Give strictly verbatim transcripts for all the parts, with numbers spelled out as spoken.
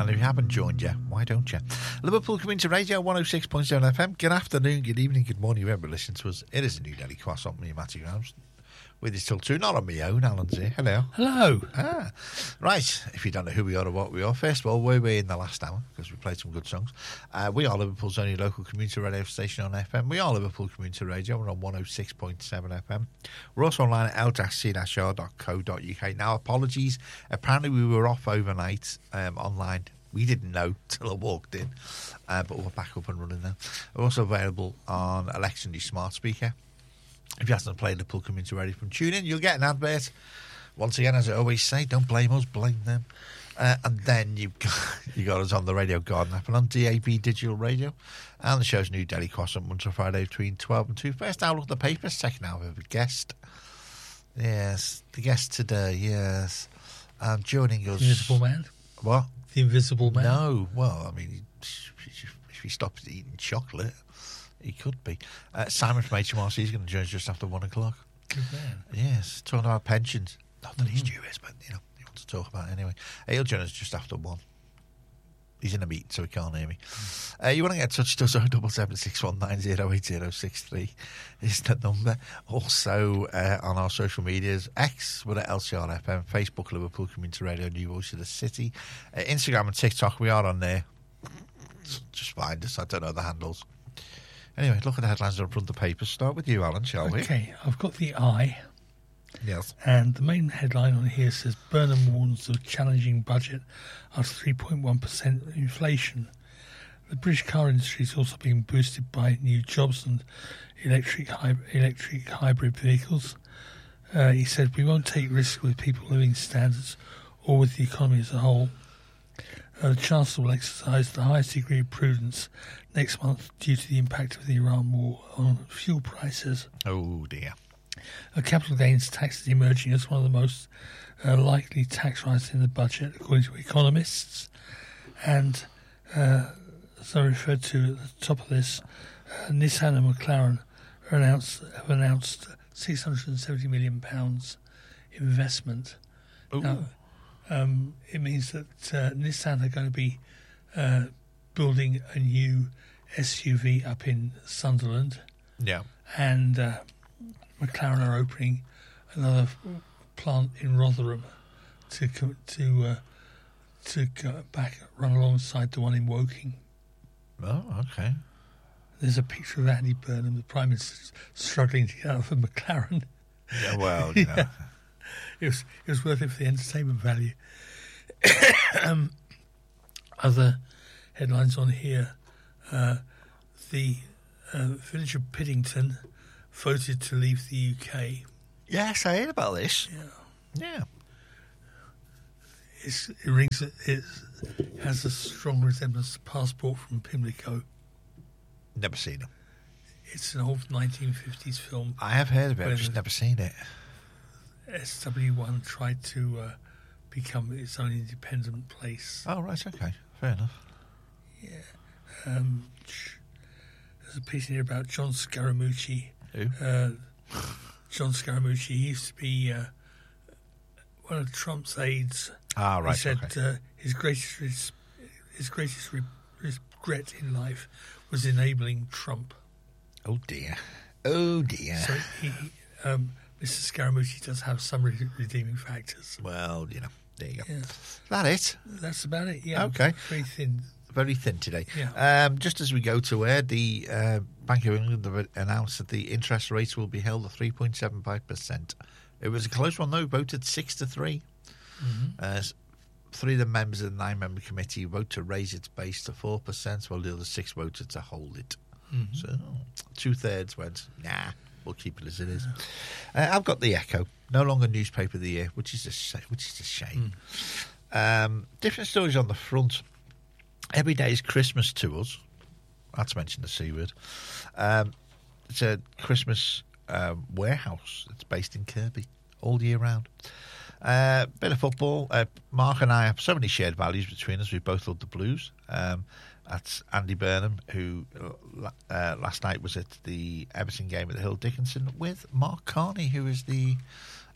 And if you haven't joined yet, why don't you? Liverpool Community Radio, one oh six point seven F M. Good afternoon, good evening, good morning, whoever listens to us. It is a New Delhi Croissant, me and Matty Grams. With you till two, not on my own. Alan's here. Hello. Hello. Ah, right. If you don't know who we are or what we are, first of all, where we in the last hour, because we played some good songs. Uh, we are Liverpool's only local community radio station on F M. We are Liverpool Community Radio. We're on one oh six point seven F M. We're also online at l c r dot co dot u k. Now, apologies. Apparently, we were off overnight um, online. We didn't know till I walked in, uh, but we're back up and running now. We're also available on Alexa and your smart speaker. If you haven't played Liverpool Community Radio from TuneIn, you'll get an advert. Once again, as I always say, don't blame us, blame them. Uh, and then you've got, you got us on the Radio Garden app and on D A B Digital Radio. And the show's New Delhi Croissant, Monday to Friday between twelve and two. First, I'll look at the papers. Second, I'll have a guest. Yes, the guest today, yes. Um, joining us. The Invisible Man? What? The Invisible Man? No, well, I mean, if he stopped eating chocolate, he could be. Uh, Simon from H M R C is going to join us just after one o'clock. Good man. Yes, talking about pensions. Not that mm-hmm. he's due is, but, you know, he wants to talk about it anyway. Uh, he'll join us just after one. He's in a meeting, so he can't hear me. Mm. Uh, you want to get in touch with us, oh double seven six one nine zero eight zero six three is the number. Also, uh, on our social medias, X, we're at L C R F M, Facebook, Liverpool Community Radio, New Voice of the City. Uh, Instagram and TikTok, we are on there. Just find us, I don't know the handles. Anyway, look at the headlines on front of the papers. Start with you, Alan, shall we? Okay, I've got the Eye. Yes. And the main headline on here says Burnham warns of challenging budget after three point one percent inflation. The British car industry is also being boosted by new jobs and electric hy- electric hybrid vehicles. Uh, he said, we won't take risks with people's living standards or with the economy as a whole. Uh, the Chancellor will exercise the highest degree of prudence next month due to the impact of the Iran war on fuel prices. Oh, dear. A capital gains tax is emerging as one of the most uh, likely tax rises in the budget, according to economists. And, uh, as I referred to at the top of this, uh, Nissan and McLaren are announced, have announced six hundred seventy million pounds investment. Ooh. Now, um, it means that uh, Nissan are going to be uh, building a new S U V up in Sunderland. Yeah. And uh, McLaren are opening another plant in Rotherham to to uh, to go back run alongside the one in Woking. Oh, okay. There's a picture of Andy Burnham, the Prime Minister, struggling to get out of a McLaren. Yeah, well, you know. yeah. It was it was worth it for the entertainment value. um, other headlines on here: uh, the uh, village of Piddington voted to leave the U K. Yes, I heard about this. Yeah, yeah. It's, it rings. It has a strong resemblance to Passport from Pimlico. Never seen it. It's an old nineteen fifties film. I have heard of it. I've just never seen it. S W one tried to uh, become its own independent place. Oh, right, okay. Fair enough. Yeah. Um, there's a piece in here about John Scaramucci. Who? Uh, John Scaramucci. He used to be uh, one of Trump's aides. Ah, right, He said okay. uh, his greatest res- his greatest re- regret in life was enabling Trump. Oh, dear. Oh, dear. So he... Um, Mister Scaramucci does have some re- redeeming factors. Well, you know, there you go. Yeah. That it? That's about it, yeah. Okay. Very thin. Very thin today. Yeah. Um, just as we go to air, the uh, Bank of England have announced that the interest rates will be held at three point seven five percent. It was a close one, though, voted six to three. Mm-hmm. Uh, three of the members of the nine-member committee vote to raise its base to four percent, while the other six voted to hold it. Mm-hmm. So two-thirds went, nah. We'll keep it as it is. Uh, I've got the Echo, no longer newspaper of the year, which is a sh- which is a shame. Mm. Um, different stories on the front. Every day is Christmas to us. I had to mention the C word. Um, it's a Christmas um, warehouse. It's based in Kirby all year round. Uh, bit of football. Uh, Mark and I have so many shared values between us. We both love the Blues. Um, That's Andy Burnham, who uh, last night was at the Everton game at the Hill Dickinson with Mark Carney, who is the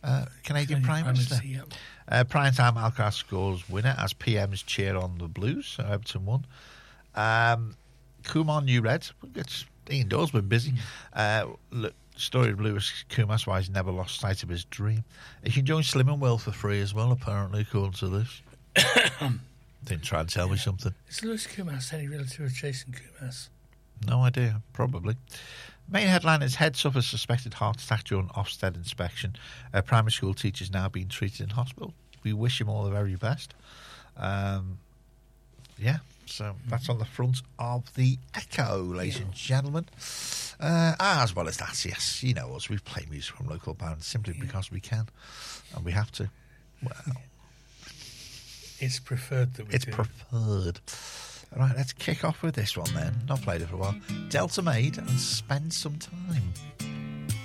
Uh, Canadian Prime Minister. Minister, yep. Uh, prime time Alcaraz scores winner as P Ms cheer on the Blues. So Everton won. Um, Kumar New Red. It's Ian Dawes been busy. Uh, look, story of Lewis Kumas, why he's never lost sight of his dream. He can join Slimming World for free as well, apparently, according to this. Didn't try and tell me something. Is Lewis Kumas any relative of Jason Kumas? No idea, probably. Main headline is head suffers suspected heart attack during Ofsted inspection. Uh, primary school teachers now being treated in hospital. We wish him all the very best. Um, yeah, so that's on the front of the Echo, ladies yeah. and gentlemen. Uh, as well as that, yes, you know us, we play music from local bands simply yeah. because we can, and we have to. Well, it's preferred that we it's do. preferred. Right, let's kick off with this one then. Not played it for a while. Delta Maid and Spend Some Time.